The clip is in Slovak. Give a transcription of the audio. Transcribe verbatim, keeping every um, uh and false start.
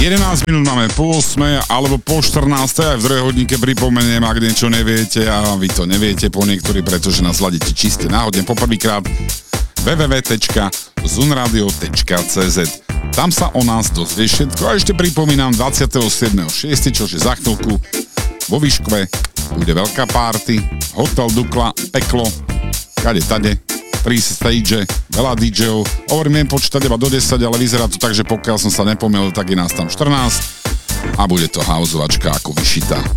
jedenásť minút máme po ôsmej alebo po štrnástej, aj v druhej hodinke pripomeniem, ak niečo neviete a vy to neviete po niektorí, pretože nás hľadíte čiste náhodne poprvýkrát w w w bodka zunradio bodka c z. Tam sa o nás dozvieš všetko a ešte pripomínam dvadsiateho siedmeho šiesteho, čo je za chvíľku vo Výškve bude veľká party, Hotel Dukla, Peklo, kade tade, tri stage, veľa dí džejov, hovorím, viem počítať iba do desať, ale vyzerá to tak, že pokiaľ som sa nepomýlil, tak je nás tam štrnásť a bude to houseovačka ako vyšitá.